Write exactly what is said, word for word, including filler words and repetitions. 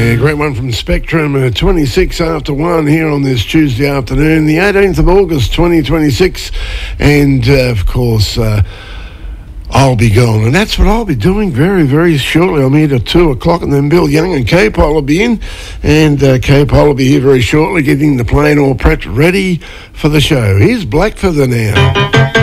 Yeah, great one from Spectrum, uh, twenty-six after one here on this Tuesday afternoon, the eighteenth of August twenty twenty-six, and uh, of course uh, I'll be gone, and that's what I'll be doing very, very shortly. I'm here till two o'clock, and then Bill Young and K-Pole will be in, and uh, K-Pole will be here very shortly, getting the plane all prepped, ready for the show. Here's Black Feather now.